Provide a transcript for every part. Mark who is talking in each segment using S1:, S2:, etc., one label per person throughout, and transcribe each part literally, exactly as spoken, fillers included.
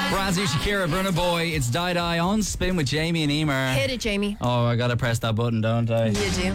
S1: Razzie, Shakira, Burna Boy. It's Die Die on Spin with Jamie and Emer.
S2: Hit it, Jamie.
S1: Oh, I gotta press that button, don't I?
S2: You do.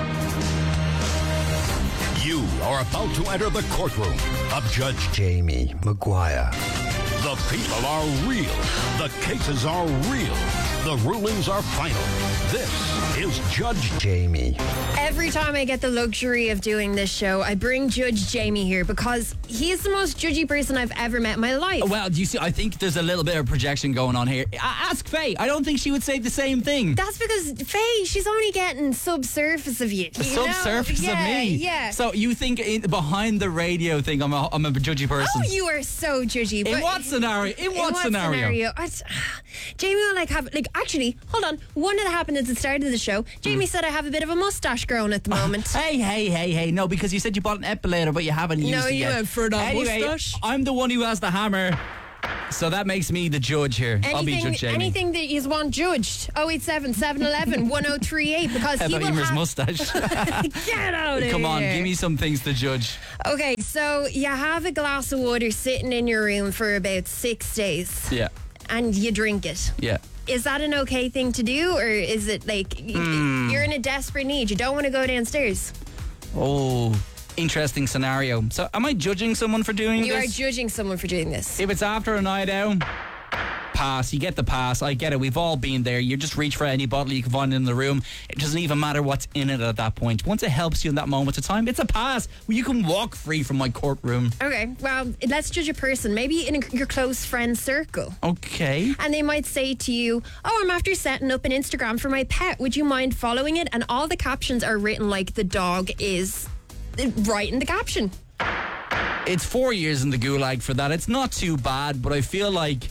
S3: You are about to enter the courtroom of Judge Jamie Maguire. The people are real. The cases are real. The rulings are final. This is Judge Jamie.
S2: Every time I get the luxury of doing this show, I bring Judge Jamie here because he is the most judgy person I've ever met in my life.
S1: Well, do you see? I think there's a little bit of projection going on here. A- ask Faye. I don't think she would say the same thing.
S2: That's because Faye, she's only getting subsurface of you.
S1: The
S2: you know?
S1: subsurface
S2: yeah,
S1: of me.
S2: Yeah.
S1: So you think in, behind the radio thing, I'm a, I'm a judgy person?
S2: Oh, you are so judgy.
S1: In
S2: but
S1: what scenario? In what,
S2: in what
S1: scenario?
S2: scenario? I, Jamie will like have like actually hold on. One that happened at the start of the show. Jamie mm. said I have a bit of a mustache growing at the moment.
S1: Hey, hey, hey, hey! No, because you said you bought an epilator, but you haven't used
S2: no,
S1: it
S2: you
S1: yet.
S2: went for that
S1: anyway,
S2: mustache.
S1: I'm the one who has the hammer, so that makes me the judge here.
S2: Anything,
S1: I'll be Judge Jamie.
S2: Anything that you want judged, oh eight seven, seven one one, one oh three eight because
S1: How
S2: he
S1: about
S2: will
S1: Emer's
S2: have...
S1: mustache?
S2: Get out of
S1: Come
S2: here.
S1: on, give me some things to judge.
S2: Okay, so you have a glass of water sitting in your room for about six days.
S1: Yeah.
S2: And you drink it.
S1: Yeah.
S2: Is that an okay thing to do, or is it like
S1: Mm.
S2: you're in a desperate need? You don't want to go downstairs.
S1: Oh, interesting scenario. So, am I judging someone for doing
S2: You
S1: this?
S2: are judging someone for doing this.
S1: If it's after a night out, pass. You get the pass. I get it. We've all been there. You just reach for any bottle you can find in the room. It doesn't even matter what's in it at that point. Once it helps you in that moment of time, it's a pass. You can walk free from my courtroom.
S2: Okay, well, let's judge a person. Maybe in a, your close friend circle.
S1: Okay.
S2: And they might say to you, oh, I'm after setting up an Instagram for my pet. Would you mind following it? And all the captions are written like the dog is right in the caption.
S1: It's four years in the gulag for that. It's not too bad, but I feel like...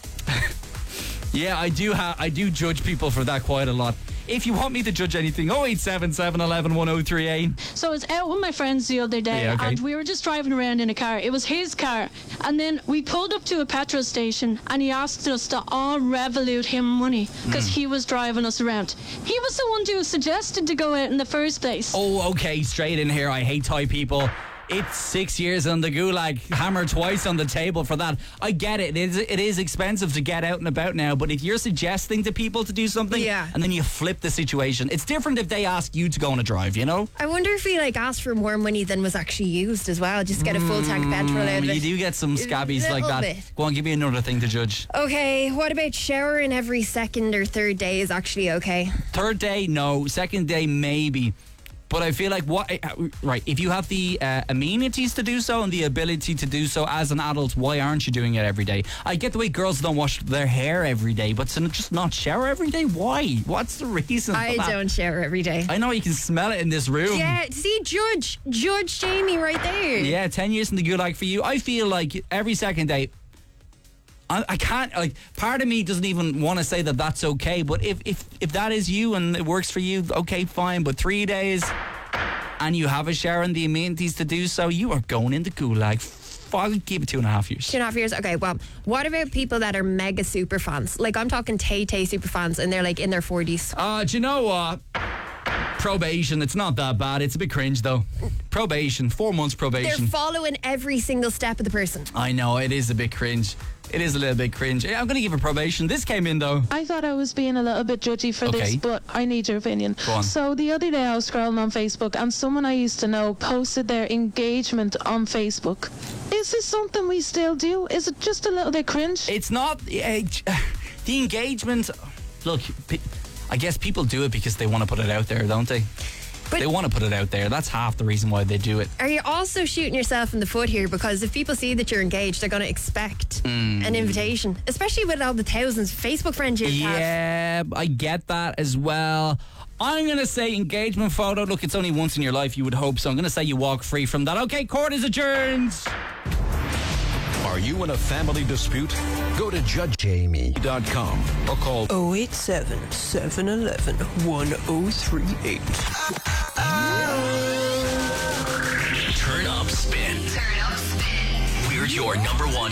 S1: yeah, I do ha- I do judge people for that quite a lot. If you want me to judge anything, oh eight seven, seven one one, one oh three eight.
S4: So I was out with my friends the other day,
S1: Yeah, okay.
S4: and we were just driving around in a car. It was his car. And then we pulled up to a petrol station, and he asked us to all Revolut him money because
S1: Mm.
S4: he was driving us around. He was the one who suggested to go out in the first place.
S1: Oh, okay, straight in here. I hate Thai people. It's six years on the gulag. Hammer twice on the table for that. I get it. It is, it is expensive to get out and about now, but if you're suggesting to people to do something
S2: Yeah.
S1: and then you flip the situation, it's different if they ask you to go on a drive, you know?
S2: I wonder if he like asked for more money than was actually used as well, just to get a full tank of petrol out of
S1: You
S2: it.
S1: do get some scabbies like
S2: Little
S1: that.
S2: bit.
S1: Go on, give me another thing to judge.
S2: Okay, what about showering every second or third day is actually okay?
S1: Third day, no. Second day, maybe. But I feel like what right if you have the uh, amenities to do so and the ability to do so as an adult, why aren't you doing it every day? I get the way girls don't wash their hair every day, but to just not shower every day, why? What's the reason for
S2: I
S1: that?
S2: don't shower every day.
S1: I know you can smell it in this room.
S2: Yeah, see, Judge, Judge Jamie right there.
S1: Yeah, ten years in the gulag for you. I feel like every second day. I, I can't, like, part of me doesn't even want to say that that's okay, but if, if, if that is you and it works for you, okay, fine, but three days and you have a shower and the amenities to do so, you are going into gulag. I'll give it two and a half years.
S2: Two and a half years. Okay, well, what about people that are mega super fans? Like, I'm talking Tay Tay super fans, and they're like in their forties.
S1: Uh, do you know what? Probation, it's not that bad. It's a bit cringe, though. Probation, four months
S2: They're
S1: probation.
S2: following every single step of the person.
S1: I know, it is a bit cringe. It is a little bit cringe. I'm going to give it probation. This came in, though.
S4: I thought I was being a little bit judgy for
S1: Okay.
S4: this, but I need your opinion.
S1: Go on.
S4: So the other day I was scrolling on Facebook, and someone I used to know posted their engagement on Facebook. Is this something we still do? Is it just a little bit cringe?
S1: It's not... Uh, the engagement... Look, pe- I guess people do it because they want to put it out there, don't they?
S2: But
S1: They want to put it out there. That's half the reason why they do it.
S2: are you also shooting yourself in the foot here? Because if people see that you're engaged, they're going to expect
S1: Mm.
S2: an invitation, especially with all the thousands of Facebook friends you have.
S1: Yeah, I get that as well. I'm going to say engagement photo. Look, it's only once in your life, you would hope so. I'm going to say you walk free from that. Okay, court is adjourned.
S3: Are you in a family dispute? Go to judge jamie dot com or call
S5: oh eight seven, seven one one, one oh three eight.
S6: Turn up Spin. Turn up Spin. We're your number one